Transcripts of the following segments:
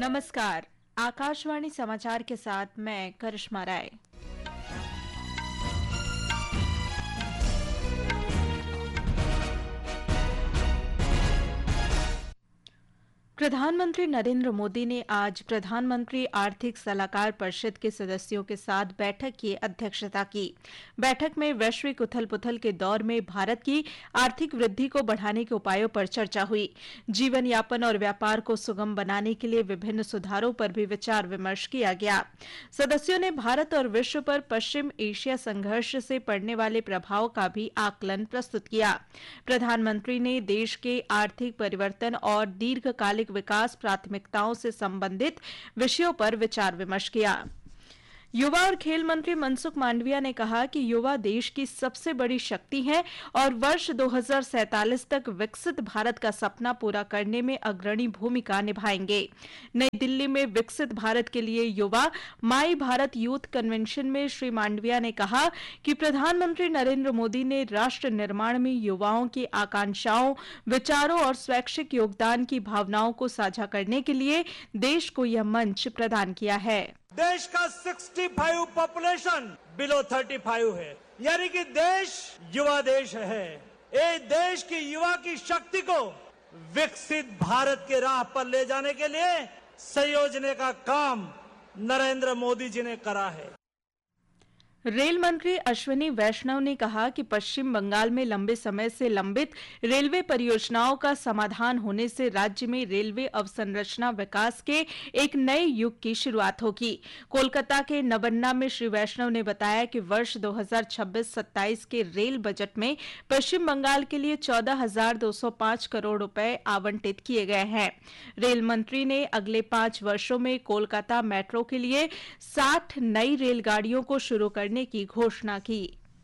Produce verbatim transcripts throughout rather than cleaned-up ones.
नमस्कार। आकाशवाणी समाचार के साथ मैं करिश्मा राय। प्रधानमंत्री नरेंद्र मोदी ने आज प्रधानमंत्री आर्थिक सलाहकार परिषद के सदस्यों के साथ बैठक की अध्यक्षता की। बैठक में वैश्विक उथल-पुथल के दौर में भारत की आर्थिक वृद्धि को बढ़ाने के उपायों पर चर्चा हुई। जीवन यापन और व्यापार को सुगम बनाने के लिए विभिन्न सुधारों पर भी विचार विमर्श किया गया। सदस्यों ने भारत और विश्व पर पश्चिम एशिया संघर्ष से पड़ने वाले प्रभाव का भी आकलन प्रस्तुत किया। प्रधानमंत्री ने देश के आर्थिक परिवर्तन और दीर्घकालिक विकास प्राथमिकताओं से संबंधित विषयों पर विचार विमर्श किया। युवा और खेल मंत्री मनसुख मांडविया ने कहा कि युवा देश की सबसे बड़ी शक्ति हैं और वर्ष दो हज़ार सैंतालीस तक विकसित भारत का सपना पूरा करने में अग्रणी भूमिका निभाएंगे। नई दिल्ली में विकसित भारत के लिए युवा माई भारत यूथ कन्वेंशन में श्री मांडविया ने कहा कि प्रधानमंत्री नरेंद्र मोदी ने राष्ट्र निर्माण में युवाओं की आकांक्षाओं, विचारों और स्वैच्छिक योगदान की भावनाओं को साझा करने के लिए देश को यह मंच प्रदान किया है। देश का पैंसठ पॉपुलेशन बिलो पैंतीस है, यानी कि देश युवा देश है। ये देश की युवा की शक्ति को विकसित भारत के राह पर ले जाने के लिए संयोजने का काम नरेंद्र मोदी जी ने करा है। रेल मंत्री अश्विनी वैष्णव ने कहा कि पश्चिम बंगाल में लंबे समय से लंबित रेलवे परियोजनाओं का समाधान होने से राज्य में रेलवे अवसंरचना विकास के एक नए युग की शुरुआत होगी। कोलकाता के नवन्ना में श्री वैष्णव ने बताया कि वर्ष दो हज़ार छब्बीस सत्ताईस के रेल बजट में पश्चिम बंगाल के लिए चौदह हजार दो सौ पांच करोड़ रुपए आवंटित किए गए हैं। रेल मंत्री ने अगले पांच वर्षों में कोलकाता मेट्रो के लिए साठ नई रेलगाड़ियों को शुरू करने की घोषणा की।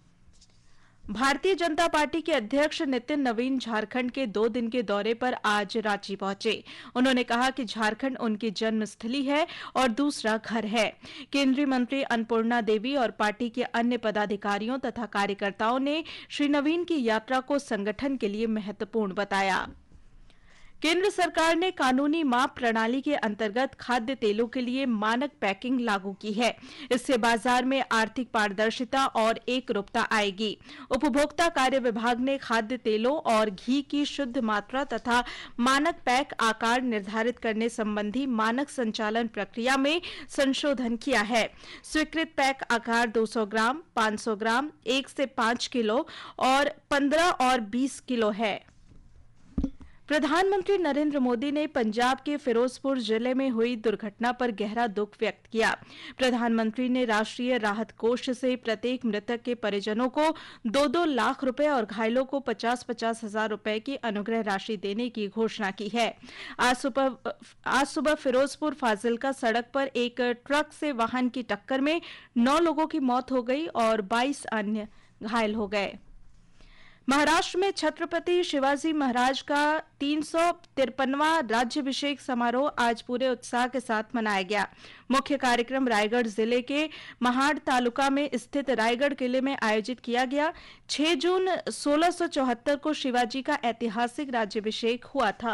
भारतीय जनता पार्टी के अध्यक्ष नितिन नवीन झारखंड के दो दिन के दौरे पर आज रांची पहुंचे। उन्होंने कहा कि झारखंड उनकी जन्मस्थली है और दूसरा घर है। केंद्रीय मंत्री अन्नपूर्णा देवी और पार्टी के अन्य पदाधिकारियों तथा कार्यकर्ताओं ने श्री नवीन की यात्रा को संगठन के लिए महत्वपूर्ण बताया। केंद्र सरकार ने कानूनी माप प्रणाली के अंतर्गत खाद्य तेलों के लिए मानक पैकिंग लागू की है। इससे बाजार में आर्थिक पारदर्शिता और एकरूपता आएगी। उपभोक्ता कार्य विभाग ने खाद्य तेलों और घी की शुद्ध मात्रा तथा मानक पैक आकार निर्धारित करने संबंधी मानक संचालन प्रक्रिया में संशोधन किया है। स्वीकृत पैक आकार दो सौ ग्राम, पाँच सौ ग्राम, एक से पाँच किलो और पंद्रह और बीस किलो है। प्रधानमंत्री नरेंद्र मोदी ने पंजाब के फिरोजपुर जिले में हुई दुर्घटना पर गहरा दुख व्यक्त किया। प्रधानमंत्री ने राष्ट्रीय राहत कोष से प्रत्येक मृतक के परिजनों को दो दो लाख रुपए और घायलों को पचास पचास हजार रुपए की अनुग्रह राशि देने की घोषणा की है। आज सुबह आज सुबह फिरोजपुर फाजिल्का सड़क पर एक ट्रक से वाहन की टक्कर में नौ लोगों की मौत हो गई और बाईस अन्य घायल हो गए। महाराष्ट्र में छत्रपति शिवाजी महाराज का तीन सौ तिरपनवां राज्याभिषेक समारोह आज पूरे उत्साह के साथ मनाया गया। मुख्य कार्यक्रम रायगढ़ जिले के महाड़ तालुका में स्थित रायगढ़ किले में आयोजित किया गया। छह जून सोलह सौ चौहत्तर को शिवाजी का ऐतिहासिक राज्याभिषेक हुआ था।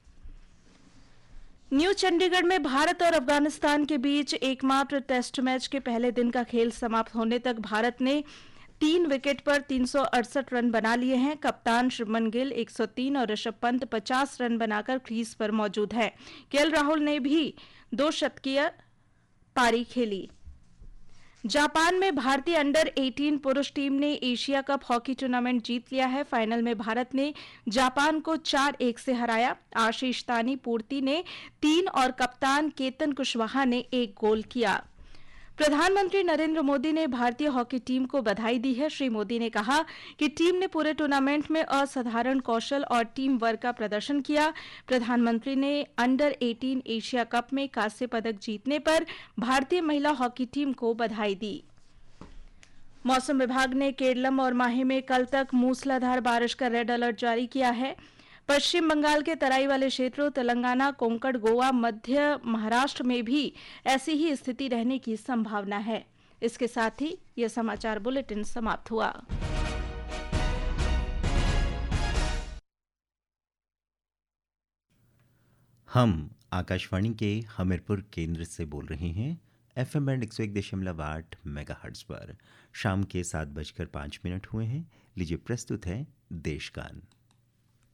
न्यू चंडीगढ़ में भारत और अफगानिस्तान के बीच एकमात्र टेस्ट मैच के पहले दिन का खेल समाप्त होने तक भारत ने तीन विकेट पर तीन सौ अड़सठ रन बना लिए हैं। कप्तान शुभमन गिल एक सौ तीन और ऋषभ पंत पचास रन बनाकर क्रीज पर मौजूद है। केएल राहुल ने भी दो शतकीय पारी खेली। जापान में भारतीय अंडर अठारह पुरुष टीम ने एशिया कप हॉकी टूर्नामेंट जीत लिया है। फाइनल में भारत ने जापान को चार एक से हराया। आशीष तानी पूर्ति ने तीन और कप्तान केतन कुशवाहा ने एक गोल किया। प्रधानमंत्री नरेंद्र मोदी ने भारतीय हॉकी टीम को बधाई दी है। श्री मोदी ने कहा कि टीम ने पूरे टूर्नामेंट में असाधारण कौशल और टीम वर्क का प्रदर्शन किया। प्रधानमंत्री ने अंडर अठारह एशिया कप में कांस्य पदक जीतने पर भारतीय महिला हॉकी टीम को बधाई दी। मौसम विभाग ने केरलम और माहे में कल तक मूसलाधार बारिश का रेड अलर्ट जारी किया है। पश्चिम बंगाल के तराई वाले क्षेत्रों, तेलंगाना, कोंकण, गोवा, मध्य महाराष्ट्र में भी ऐसी ही स्थिति रहने की संभावना है। इसके साथ ही यह समाचार बुलेटिन समाप्त हुआ। हम आकाशवाणी के हमीरपुर केंद्र से बोल रहे हैं एफएम बैंड एक सौ एक दशमलव आठ मेगाहर्ट्ज पर। शाम के सात बजकर पाँच मिनट हुए हैं। लीजिए प्रस्तुत है देश गान।